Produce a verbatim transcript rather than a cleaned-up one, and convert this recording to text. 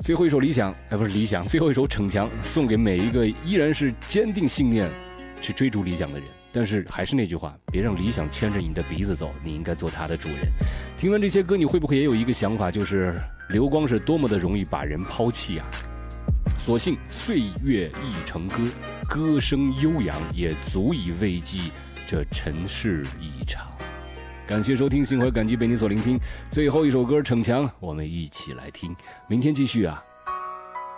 最后一首理想，哎，不是理想，最后一首逞强，送给每一个依然是坚定信念去追逐理想的人。但是还是那句话，别让理想牵着你的鼻子走，你应该做他的主人。听完这些歌，你会不会也有一个想法，就是流光是多么的容易把人抛弃啊？所幸岁月已成歌，歌声悠扬，也足以慰藉这尘世一场。感谢收听，心怀感激被你所聆听。最后一首歌《逞强》，我们一起来听。明天继续啊。